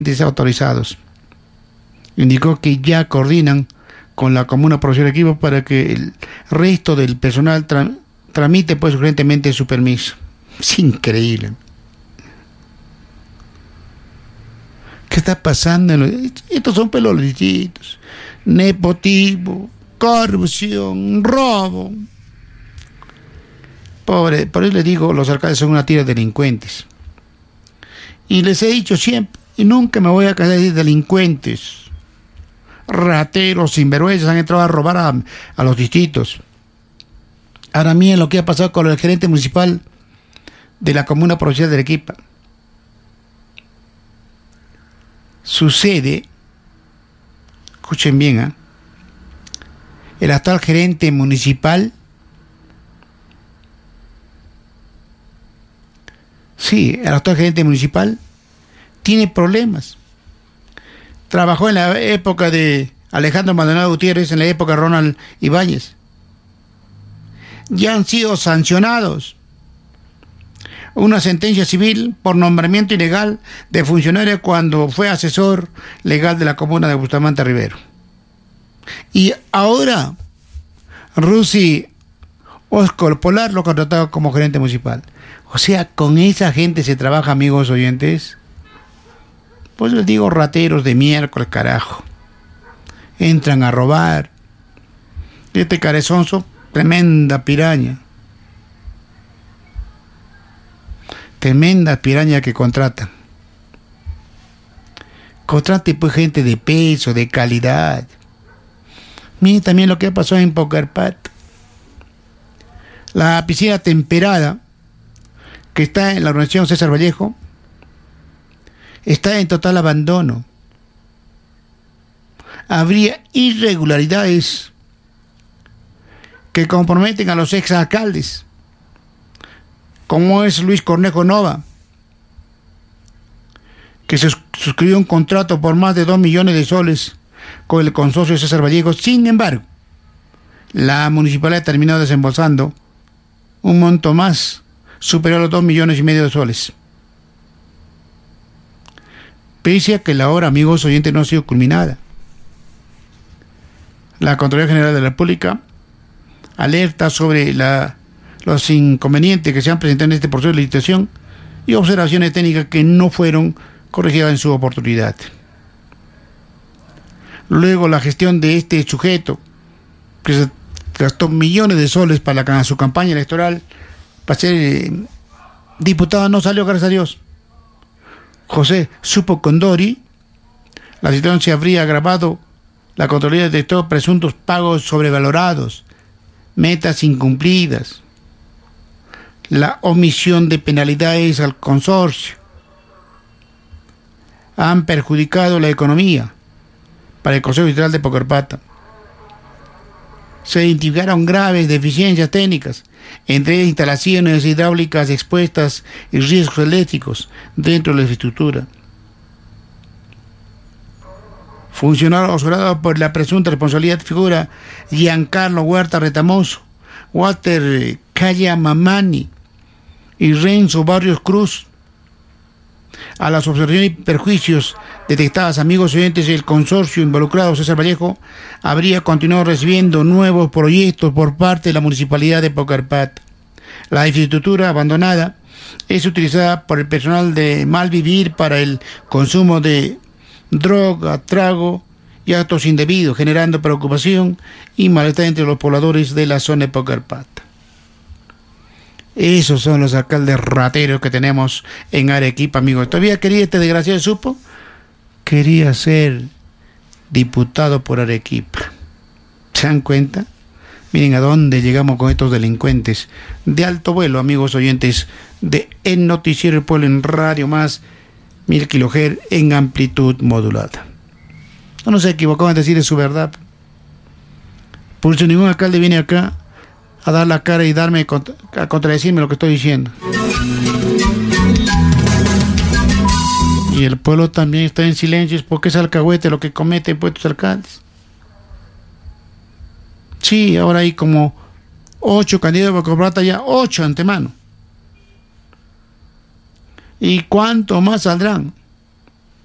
desautorizados. Indicó que ya coordinan con la comuna provincial de Arequipa para que el resto del personal tramite pues urgentemente su permiso. Es increíble. ¿Qué está pasando? Estos son pelolicitos. Nepotismo, corrupción, robo. Pobre, por eso les digo, los alcaldes son una tira de delincuentes. Y les he dicho siempre, y nunca me voy a cansar de decir delincuentes. Rateros, sinvergüenzas, han entrado a robar a los distritos. Ahora miren lo que ha pasado con el gerente municipal de la comuna provincial de Arequipa. Sucede, escuchen bien, el actual gerente municipal, tiene problemas. Trabajó en la época de Alejandro Maldonado Gutiérrez, en la época de Ronald Ibáñez. Ya han sido sancionados. Una sentencia civil por nombramiento ilegal de funcionario cuando fue asesor legal de la comuna de Bustamante Rivero. Y ahora, Rusi Oscar Polar lo contratado como gerente municipal. O sea, con esa gente se trabaja, amigos oyentes. Pues les digo, rateros de miércoles, carajo. Entran a robar. Este carezonzo, tremenda piraña. Tremenda piraña que contratan. Contrate pues gente de peso, de calidad. Miren también lo que pasó en Pocarpat. La piscina temperada, que está en la organización César Vallejo, está en total abandono. Habría irregularidades que comprometen a los exalcaldes, como es Luis Cornejo Nova, que se suscribió un contrato por más de 2 millones de soles con el consorcio César Vallejo. Sin embargo, la municipalidad ha terminado desembolsando un monto más superior a los 2,5 millones de soles. Pese a que la obra, amigos oyentes, no ha sido culminada. La Contraloría General de la República alerta sobre los inconvenientes que se han presentado en este proceso de licitación y observaciones técnicas que no fueron corregidas en su oportunidad. Luego, la gestión de este sujeto, que se gastó millones de soles para su campaña electoral, para ser diputado, no salió, gracias a Dios. José Supo Condori, la situación se habría agravado. La Contraloría detectó presuntos pagos sobrevalorados, metas incumplidas, la omisión de penalidades al consorcio. Han perjudicado la economía para el Consejo Distrital de Pocarpata. Se identificaron graves deficiencias técnicas, entre ellas instalaciones hidráulicas expuestas y riesgos eléctricos dentro de la infraestructura. Funcionario observado por la presunta responsabilidad figura Giancarlo Huerta Retamoso, Walter Calla Mamani y Renzo Barrios Cruz. A las observaciones y perjuicios detectadas, amigos oyentes, el consorcio involucrado César Vallejo habría continuado recibiendo nuevos proyectos por parte de la municipalidad de Pocarpat. La infraestructura abandonada es utilizada por el personal de Malvivir para el consumo de droga, trago y actos indebidos, generando preocupación y malestar entre los pobladores de la zona de Pocarpat. Esos son los alcaldes rateros que tenemos en Arequipa, amigos. ¿Todavía quería este desgraciado Supo? Quería ser diputado por Arequipa. ¿Se dan cuenta? Miren a dónde llegamos con estos delincuentes de alto vuelo, amigos oyentes de El Noticiero del Pueblo en Radio Más 1000 kHz en amplitud modulada. No se equivocó en decir su verdad. Por eso ningún alcalde viene acá a dar la cara y a contradecirme lo que estoy diciendo. Y el pueblo también está en silencio, es porque es alcahuete lo que cometen pues estos alcaldes. Sí, ahora hay como 8 candidatos a Pocarpat, ya 8 antemano. ¿Y cuánto más saldrán?